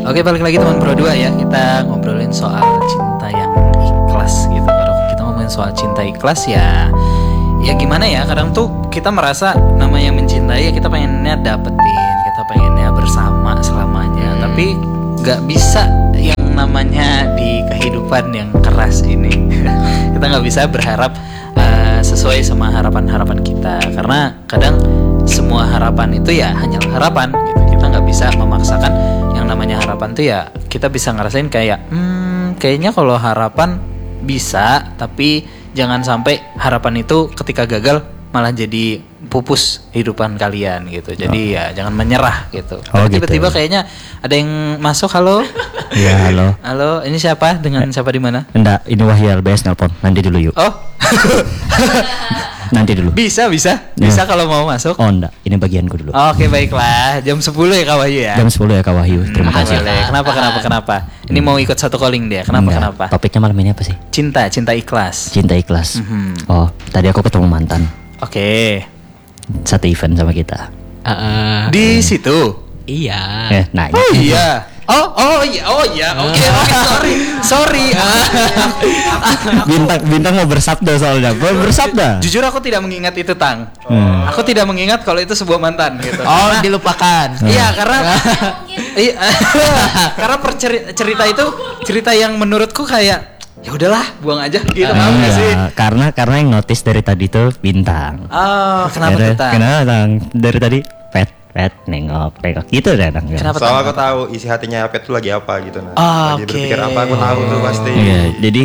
Oke, balik lagi teman Pro 2 ya. Kita ngobrolin soal cinta yang ikhlas gitu. Kalau kita ngomongin soal cinta ikhlas ya gimana ya, kadang tuh kita merasa namanya mencintai ya kita pengennya dapetin, kita pengennya bersama selamanya. Tapi gak bisa yang namanya di kehidupan yang keras ini. Kita gak bisa berharap sesuai sama harapan-harapan kita. Karena kadang semua harapan itu ya hanyalah harapan gitu. Kita gak bisa memaksakan yang namanya harapan tuh ya. Kita bisa ngerasain kayak kayaknya kalau harapan bisa, tapi jangan sampai harapan itu ketika gagal malah jadi pupus kehidupan kalian gitu. Jadi ya jangan menyerah gitu. Tiba-tiba kayaknya ada yang masuk. Halo. Iya, halo. Halo, ini siapa? Dengan siapa di mana? Enggak, ini Wahyu LBS nelpon. Nanti dulu yuk. Oh. Nanti dulu. Bisa kalau mau masuk. Oh enggak, ini bagianku dulu. Oke, baiklah. Jam 10 ya Kak Wahyu ya. Jam 10 ya Kak Wahyu. Terima kasih. Boleh. Kenapa? Ini mau ikut satu calling dia. Kenapa? Topiknya malam ini apa sih? Cinta ikhlas. Cinta ikhlas. Oh, tadi aku ketemu mantan. Oke. Satu event sama kita. Di situ. Iya. Nah. Oh iya. Oh iya. Oke, sorry. Bintang mau bersabda soalnya. Bersabda. Jujur aku tidak mengingat itu, Tang. Aku tidak mengingat kalau itu sebuah mantan gitu. Oh, dilupakan. Iya, karena cerita itu cerita yang menurutku kayak ya udahlah, buang aja gitu. Sih? Karena yang notice dari tadi tuh Bintang. Oh, kenapa tuh, Tang? Kenapa, Tang? Dari tadi pet nengok gitu deh, Tang. Soalnya aku tahu isi hatinya Pet tuh lagi apa gitu. Lagi berpikir apa, aku tahu tuh pasti. Iya, jadi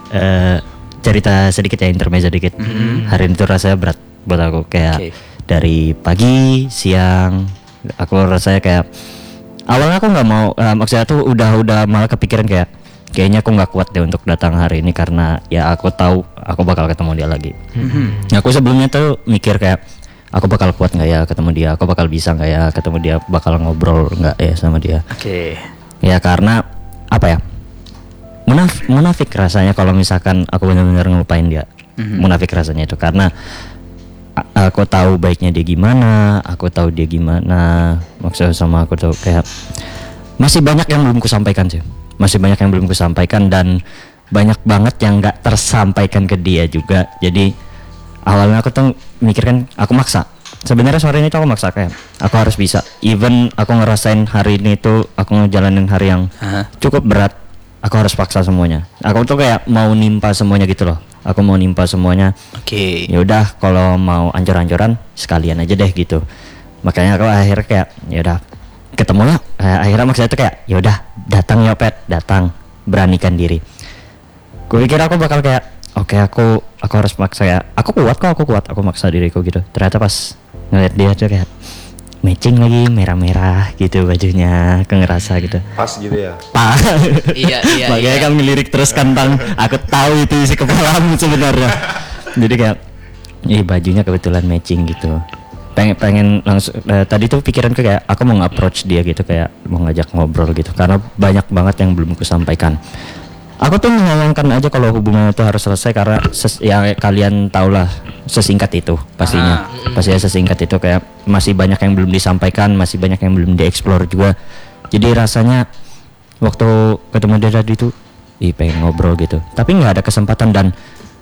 cerita sedikit ya, intermezzo dikit. Hari ini tuh rasanya berat buat aku, kayak dari pagi, siang, aku rasanya kayak awalnya aku nggak mau, maksudnya tuh udah malah kepikiran kayaknya aku nggak kuat deh untuk datang hari ini karena ya aku tahu aku bakal ketemu dia lagi. Aku sebelumnya tuh mikir kayak aku bakal kuat nggak ya ketemu dia, aku bakal bisa nggak ya ketemu dia, bakal ngobrol nggak ya sama dia. Ya karena apa ya, munafik rasanya kalau misalkan aku benar-benar ngelupain dia. Munafik rasanya itu karena aku tahu baiknya dia gimana, aku tahu dia gimana, maksudnya sama aku tuh kayak masih banyak yang belum kusampaikan sih. Masih banyak yang belum kusampaikan dan banyak banget yang nggak tersampaikan ke dia juga. Jadi awalnya aku tuh mikir kan, aku maksa. Sebenarnya sore ini tuh aku maksa kayak aku harus bisa. Even aku ngerasain hari ini tuh aku ngejalanin hari yang cukup berat, aku harus paksa semuanya. Aku tuh kayak mau nimpa semuanya gitu loh. Aku mau nimpa semuanya. Ya udah, kalau mau ancur-ancuran sekalian aja deh gitu. Makanya aku akhirnya kayak ya udah ketemu lah. Akhirnya maksudnya tuh kayak ya udah datang ya Pet, datang, beranikan diri. Gue pikir aku bakal kayak oke, aku harus maksa ya. Aku kuat, aku maksa diriku gitu. Ternyata pas ngeliat dia tuh kayak matching lagi, merah-merah gitu bajunya, aku ngerasa gitu. Pas gitu ya. Iya. Makanya kamu ngelirik terus kan, Bang. Aku tahu itu isi kepalamu sebenarnya. Jadi kayak bajunya kebetulan matching gitu. Pengen langsung tadi tuh pikiranku kayak aku mau nge-approach dia gitu, kayak mau ngajak ngobrol gitu karena banyak banget yang belum kusampaikan. Aku tuh menyayangkan aja kalau hubungan itu harus selesai karena ya kalian tahulah sesingkat itu pastinya. Pastinya sesingkat itu, kayak masih banyak yang belum disampaikan, masih banyak yang belum dieksplor juga. Jadi rasanya waktu ketemu dia tadi tuh pengen ngobrol gitu, tapi nggak ada kesempatan. Dan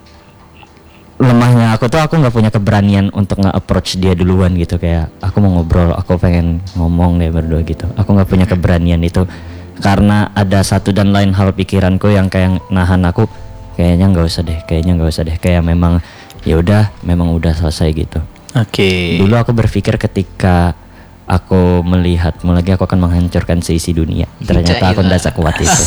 lemahnya aku nggak punya keberanian untuk nge-approach dia duluan gitu, kayak aku mau ngobrol, aku pengen ngomong deh berdua gitu. Aku nggak punya keberanian itu karena ada satu dan lain hal pikiranku yang kayak nahan aku, kayaknya nggak usah deh, kayak memang ya udah, memang udah selesai gitu. Dulu aku berpikir ketika aku melihatmu lagi aku akan menghancurkan seisi dunia. Ternyata aku tidak sekuat itu.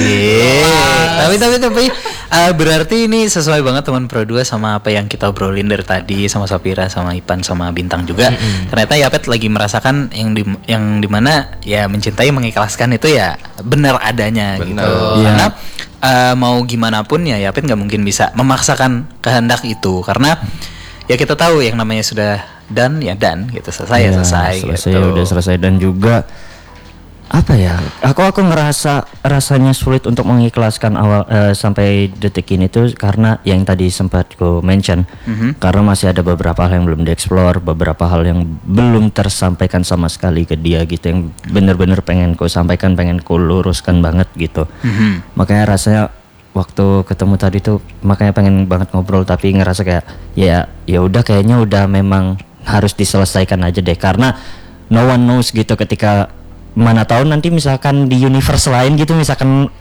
Tapi berarti ini sesuai banget teman Pro 2 sama apa yang kita obrolin dari tadi sama Sapira, sama Ipan, sama Bintang juga. Ternyata Yapet lagi merasakan yang dimana ya mencintai, mengikhlaskan itu ya benar adanya gitu. Karena mau gimana pun ya Yapet nggak mungkin bisa memaksakan kehendak itu, karena ya kita tahu yang namanya sudah dan gitu, selesai gitu. Udah selesai. Dan juga apa ya, aku ngerasa rasanya sulit untuk mengikhlaskan awal sampai detik ini tuh karena yang tadi sempat ku mention, karena masih ada beberapa hal yang belum dieksplor, beberapa hal yang belum tersampaikan sama sekali ke dia gitu, yang bener-bener pengen ku sampaikan, pengen ku luruskan banget gitu. Makanya rasanya waktu ketemu tadi tuh makanya pengen banget ngobrol, tapi ngerasa kayak ya udah kayaknya udah memang harus diselesaikan aja deh, karena no one knows gitu, ketika mana tahu nanti misalkan di universe lain gitu, misalkan